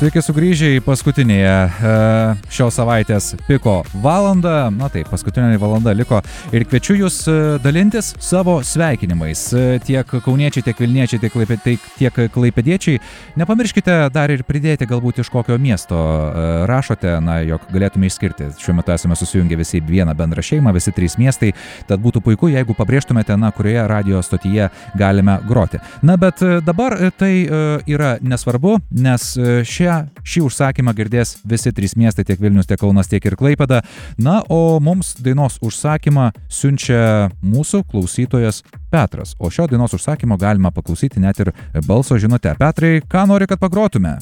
Sveiki sugrįžę į paskutinėje šios savaitės piko valandą. Na taip, paskutinė valanda liko ir kviečiu jūs dalintis savo sveikinimais. Tiek kauniečiai, tiek vilniečiai, tiek klaipėdiečiai. Nepamirškite dar ir pridėti galbūt iš kokio miesto rašote, na, jog galėtume išskirti. Šiuo metu esame susijungę visi į vieną bendrą šeimą, visi 3 miestai. Tad būtų puiku, jeigu pabrėžtumėte, na, kurioje radio stotyje galime groti. Na, bet dabar tai yra nesvarbu, nes šį užsakymą girdės visi 3 miestai, tiek Vilnius, tiek Kaunas, tiek ir Klaipėda. Na, o mums dainos užsakymą siunčia mūsų klausytojas Petras. O šio dainos užsakymo galima paklausyti net ir balso žinute. Petrai, ką nori, kad pagrotume?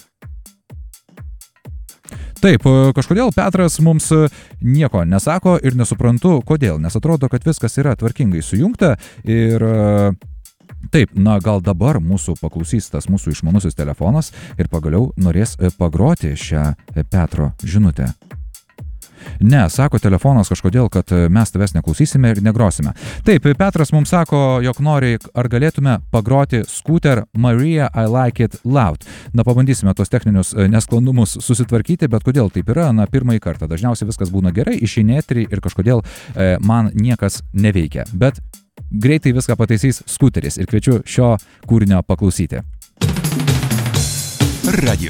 Taip, kažkodėl Petras mums nieko nesako ir nesuprantu, kodėl, nes atrodo, kad viskas yra tvarkingai sujungta ir taip, na gal dabar mūsų paklausys tas mūsų išmanusis telefonas ir pagaliau norės pagroti šią Petro žinutę. Ne, sako telefonas kažkodėl, kad mes tavęs neklausysime ir negrosime. Taip, Petras mums sako, jog nori, ar galėtume pagroti Scooter Maria I Like It Loud. Na, pabandysime tos techninius nesklandumus susitvarkyti, bet kodėl taip yra? Na, pirmąjį kartą. Dažniausiai viskas būna gerai, išeini eterį ir kažkodėl man niekas neveikia. Bet greitai viską pataisys Scooteris ir kviečiu šio kūrinio paklausyti. Radio